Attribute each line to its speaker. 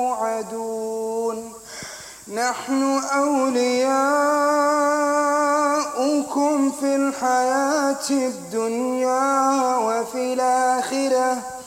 Speaker 1: توعدون نحن أولياؤكم في الحياة الدنيا وفي الآخرة